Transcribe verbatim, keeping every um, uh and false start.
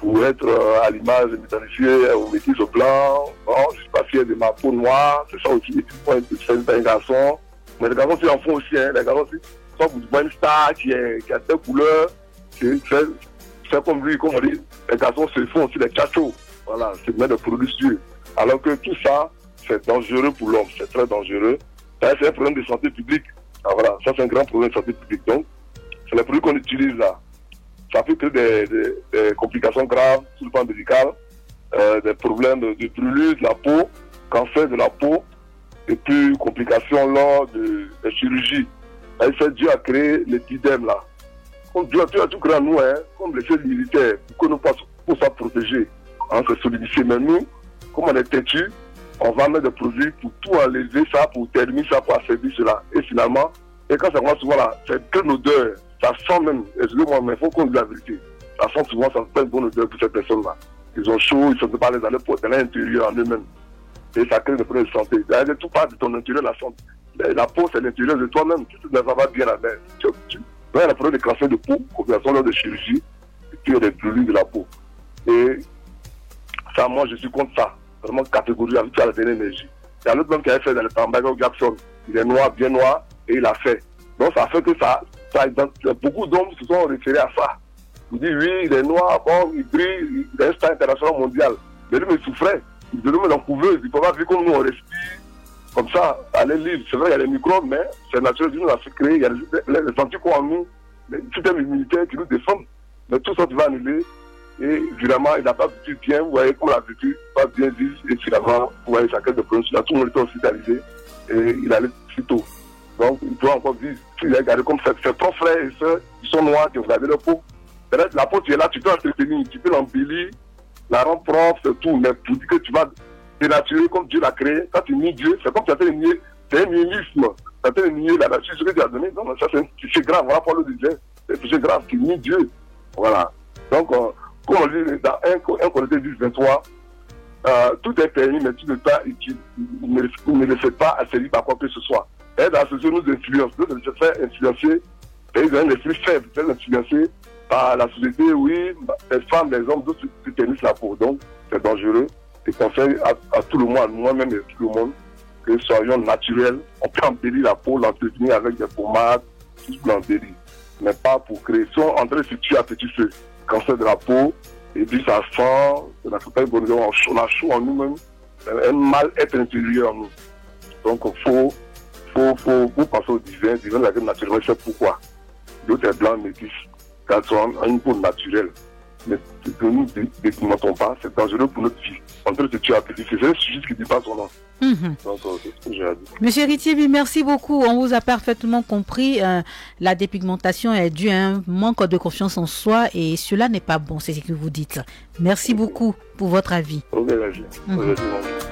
pour être euh, à l'image de métallifié au métis au blanc. Bon, je suis pas fier de ma peau noire, c'est ça aussi, c'est un garçon. Mais les garçons, ils en font aussi, hein. Les garçons, soit vous voyez une star qui, est, qui a telle couleur, c'est comme lui, comme on dit, les garçons se font aussi des tchachos. Voilà, c'est mettre des produits sûrs. Alors que tout ça, c'est dangereux pour l'homme, c'est très dangereux. C'est un problème de santé publique. Ah, voilà, ça c'est un grand problème de santé publique. Donc, c'est les produits qu'on utilise là. Ça fait que des, des, des complications graves sur le plan médical, euh, des problèmes de, de brûlure de la peau, cancer de la peau, et puis complications lors de, de chirurgie. C'est Dieu a créé l'épiderme là. Comme Dieu, Dieu a tout créé à nous, hein, comme les choses militaires, pour que nous puissions s'en protéger. Hein, c'est solidifié. Mais nous, comme on est têtu, on va mettre des produits pour tout enlever ça, pour terminer ça, pour asservir cela. Et finalement, et quand ça commence souvent là, c'est que l'odeur, ça sent même, excusez-moi, mais il faut qu'on dise la vérité. Ça sent souvent, ça fait une bonne odeur pour ces personnes-là. Ils ont chaud, ils ne sont pas les aller pour l'intérieur en eux-mêmes. Et ça crée des problèmes de santé. D'ailleurs, tout part de ton intérieur, la santé. La peau, c'est l'intérieur de toi-même. Tu ne vas pas bien la main. Tu as la problème de cancer de peau, complication lors de chirurgie, et puis il y a des brûlures de la peau. Et ça, moi, je suis contre ça. Vraiment catégorie avec la dernière énergie. Il y a l'autre même qui a fait dans le temps, Michael Jackson. Il est noir, bien noir, et il a fait. Donc ça fait que ça, ça beaucoup d'hommes se sont référés à ça. Ils disent oui, il est noir, bon, il brille, il est un star international mondial. Mais lui, il souffrait. Il devait mettre en couveuse. Il ne peut pas vivre comme nous, on respire. Comme ça, à les livres, c'est vrai, il y a les microbes, mais c'est naturel, nous, on a fait créer, il y a les, les, les anticorps en nous, les systèmes immunitaires qui nous défendent. Mais tout ça, tu vas annuler. Et finalement, il n'a pas vécu bien, vous voyez, comme il a vécu, pas bien vivre. Et finalement, vous voyez, chacun de problèmes, tout le monde était hospitalisé. Et il allait plus tôt. Donc, il doit encore vivre. Il a regardé comme ses, ses propres frères et sœurs, ils sont noirs, qui ont regardé leur peau. La peau, tu es là, tu peux l'entretenir, tu peux l'embellir, la rendre propre, c'est tout. Mais pour dire que tu vas dénaturer comme Dieu l'a créé, quand tu nies Dieu, c'est comme tu as fait nier, c'est un nihilisme. Tu as fait nier la nature, ce que tu as donné. Non, ça, c'est un péché grave. Voilà, Paul le disait, c'est un péché grave qui nie Dieu. Voilà. Donc, euh, comme on dit dans un Corinthiens dix, vingt-trois, euh, tout est permis, mais tout le temps, il ne le fait pas assaillir par quoi que ce soit. Et dans ce jeu, nous influence, nous se faire influencer, et ils ont un esprit faible, faire influencer par la société, oui, les femmes, les hommes, d'autres se ternissent la peau. Donc, c'est dangereux. Et conseille à, à tout le monde, moi-même et tout le monde, que soyons naturels. On peut embellir la peau, l'entretenir avec des pommades, tout l'embellir. Mais pas pour créer. Si on entrait sur tuer à petit feu, cancer de la peau, et puis ça sent, ça n'a pas une bonne raison, on a chaud en nous-mêmes, un mal-être intérieur en nous. Donc, il faut, faut, faut, faut penser au divin. Divin, la gueule naturelle, c'est pourquoi. L'autre est blanc, métis, car ils ont une peau naturelle. Mais que nous ne décommandons pas, c'est dangereux pour notre vie. On peut se tuer à petit feu, c'est juste qui ne dit pas son nom. Mm-hmm. Donc, c'est ce que j'ai à dire. Monsieur Ritier, merci beaucoup. On vous a parfaitement compris. Euh, la dépigmentation est due à un manque de confiance en soi et cela n'est pas bon, c'est ce que vous dites. Merci okay. beaucoup pour votre avis. Ok, merci. Mm-hmm.